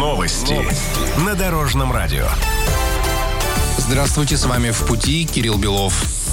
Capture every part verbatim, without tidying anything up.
Новости. Новости. На Дорожном радио. Здравствуйте, с вами «В пути» Кирилл Белов.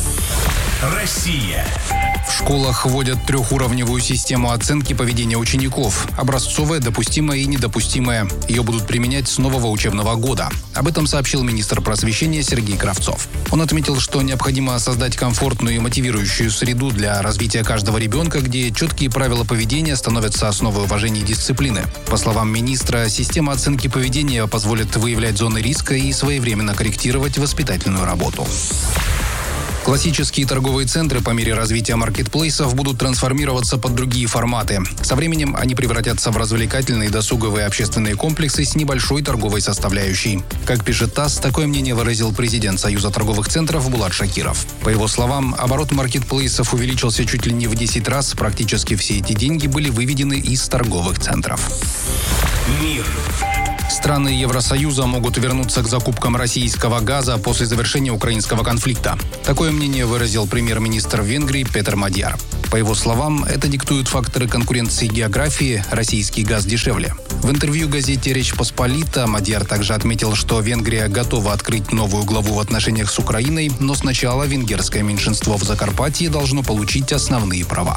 Россия. В школах вводят трехуровневую систему оценки поведения учеников. Образцовая, допустимая и недопустимая. Ее будут применять с нового учебного года. Об этом сообщил министр просвещения Сергей Кравцов. Он отметил, что необходимо создать комфортную и мотивирующую среду для развития каждого ребенка, где четкие правила поведения становятся основой уважения и дисциплины. По словам министра, система оценки поведения позволит выявлять зоны риска и своевременно корректировать воспитательную работу. Классические торговые центры по мере развития маркетплейсов будут трансформироваться под другие форматы. Со временем они превратятся в развлекательные, досуговые общественные комплексы с небольшой торговой составляющей. Как пишет ТАСС, такое мнение выразил президент Союза торговых центров Булат Шакиров. По его словам, оборот маркетплейсов увеличился чуть ли не в десять раз. Практически все эти деньги были выведены из торговых центров. Мир. Страны Евросоюза могут вернуться к закупкам российского газа после завершения украинского конфликта. Такое мнение выразил премьер-министр Венгрии Петер Мадьяр. По его словам, это диктуют факторы конкуренции географии, российский газ дешевле. В интервью газете «Речь Посполита» Мадьяр также отметил, что Венгрия готова открыть новую главу в отношениях с Украиной, но сначала венгерское меньшинство в Закарпатье должно получить основные права.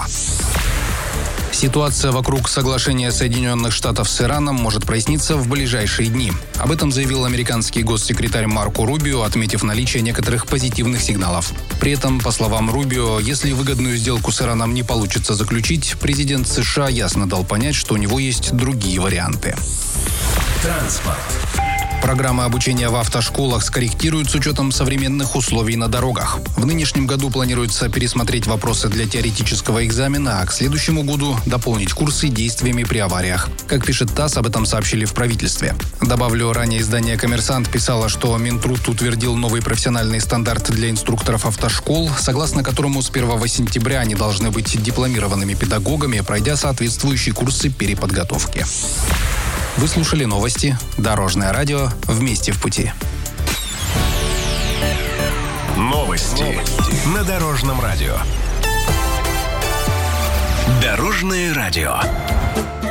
Ситуация вокруг соглашения Соединенных Штатов с Ираном может проясниться в ближайшие дни. Об этом заявил американский госсекретарь Марко Рубио, отметив наличие некоторых позитивных сигналов. При этом, по словам Рубио, если выгодную сделку с Ираном не получится заключить, президент США ясно дал понять, что у него есть другие варианты. Транспорт. Программы обучения в автошколах скорректируют с учетом современных условий на дорогах. В нынешнем году планируется пересмотреть вопросы для теоретического экзамена, а к следующему году дополнить курсы действиями при авариях. Как пишет ТАСС, об этом сообщили в правительстве. Добавлю, ранее издание «Коммерсант» писало, что Минтруд утвердил новый профессиональный стандарт для инструкторов автошкол, согласно которому с первого сентября они должны быть дипломированными педагогами, пройдя соответствующие курсы переподготовки. Вы слушали новости. Дорожное радио. Вместе в пути. Новости. Новости. На Дорожном радио. Дорожное радио.